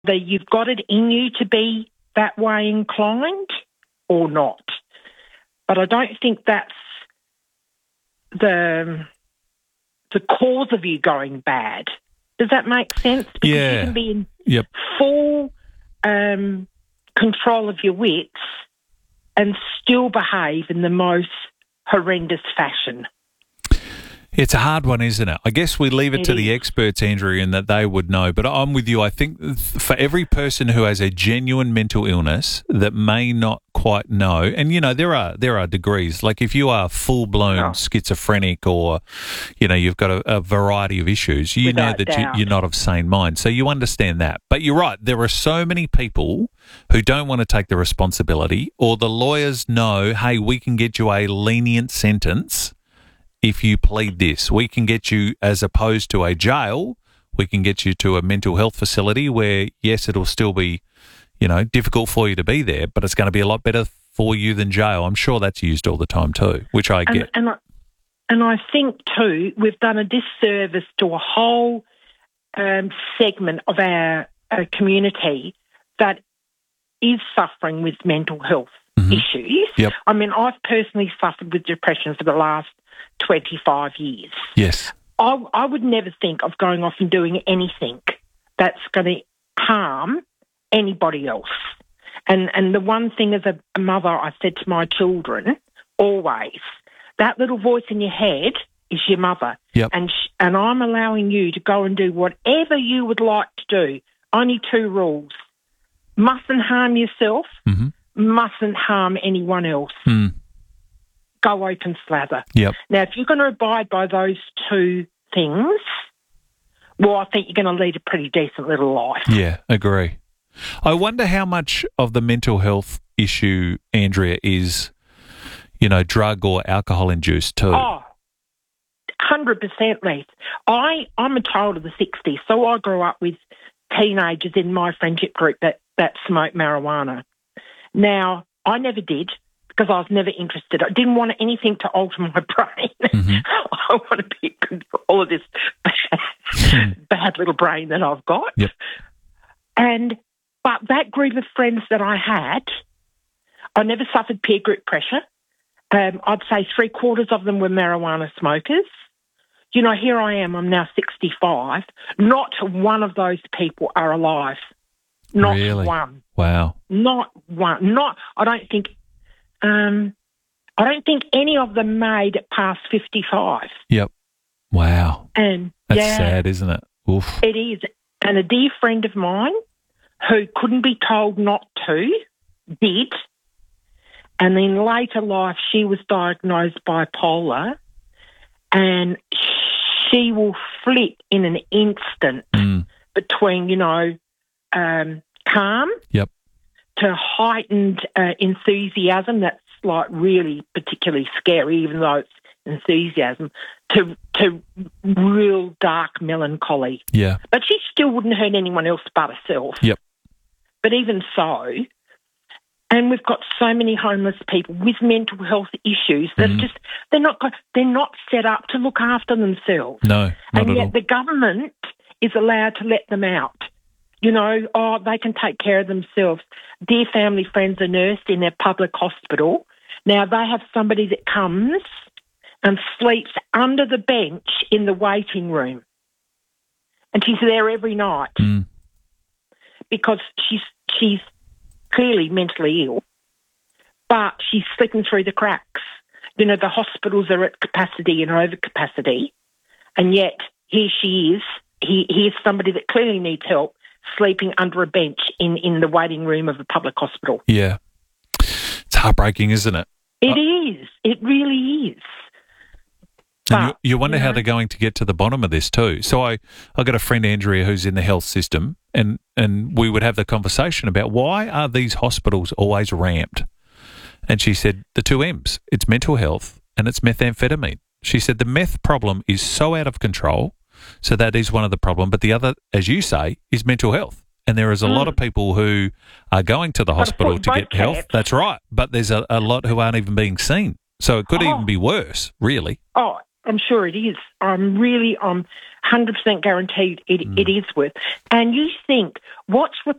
Whether you've got it in you to be that way inclined or not. But I don't think that's the cause of you going bad. Does that make sense? Because you can be in full control of your wits and still behave in the most horrendous fashion. It's a hard one, isn't it? I guess we leave it to the experts, Andrea, and that they would know. But I'm with you. I think for every person who has a genuine mental illness that may not quite know, and, there are degrees. Like if you are full-blown schizophrenic or, you've got a variety of issues, you know that you're not of sane mind. So you understand that. But you're right. There are so many people who don't want to take the responsibility, or the lawyers know, hey, we can get you a lenient sentence if you plead this. We can get you, as opposed to a jail, we can get you to a mental health facility where, yes, it'll still be, difficult for you to be there, but it's going to be a lot better for you than jail. I'm sure that's used all the time too, which I get. And I think too, we've done a disservice to a whole segment of our community that is suffering with mental health issues. Yep. I mean, I've personally suffered with depression for the last 25 years. Yes. I would never think of going off and doing anything that's going to harm anybody else. And the one thing as a mother I said to my children always, that little voice in your head is your mother. Yep. And I'm allowing you to go and do whatever you would like to do. Only 2 rules. Mustn't harm yourself, mustn't harm anyone else. Go open slather. Yep. Now, if you're going to abide by those 2 things, well, I think you're going to lead a pretty decent little life. Yeah, agree. I wonder how much of the mental health issue, Andrea, is, drug or alcohol induced too. Oh, 100%, Leith. I'm a child of the 60s, so I grew up with teenagers in my friendship group that smoked marijuana. Now, I never did, because I was never interested. I didn't want anything to alter my brain. I want to be in control of this bad little brain that I've got. Yep. But that group of friends that I had, I never suffered peer group pressure. I'd say 3/4 of them were marijuana smokers. Here I am, I'm now 65. Not one of those people are alive. Not really? one. Wow. Not one. I don't think any of them made it past 55. Yep. Wow. And that's sad, isn't it? Oof. It is. And a dear friend of mine who couldn't be told not to, did. And in later life, she was diagnosed bipolar, and she will flip in an instant between, calm to heightened enthusiasm. That's like really particularly scary, even though it's enthusiasm, to real dark melancholy. Yeah. But she still wouldn't hurt anyone else but herself. Yep. But even so, and we've got so many homeless people with mental health issues that they're not set up to look after themselves. No, not and at yet all. The government is allowed to let them out. They can take care of themselves. Dear family friends are nursed in their public hospital. Now they have somebody that comes and sleeps under the bench in the waiting room. And she's there every night because she's clearly mentally ill, but she's slipping through the cracks. The hospitals are at capacity and over capacity, and yet here she is. Here's somebody that clearly needs help, sleeping under a bench in the waiting room of a public hospital. Yeah. It's heartbreaking, isn't it? It is. It really is. And you wonder how they're going to get to the bottom of this too. So I got a friend, Andrea, who's in the health system, and we would have the conversation about why are these hospitals always ramped? And she said the 2 M's. It's mental health and it's methamphetamine. She said the meth problem is so out of control, so that is one of the problems. But the other, as you say, is mental health. And there is a lot of people who are going to the hospital to get health. That's right. But there's a lot who aren't even being seen. So it could even be worse, really. Oh, I'm sure it is. I'm 100% guaranteed it is worth. And you think, what's